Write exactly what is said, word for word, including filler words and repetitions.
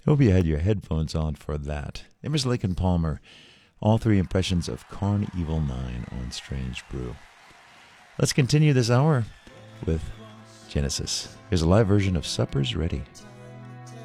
Hope you had your headphones on for that. Emerson, Lake and Palmer, all three impressions of Carnival nine on Strange Brew. Let's continue this hour with Genesis. Here's a live version of Supper's Ready.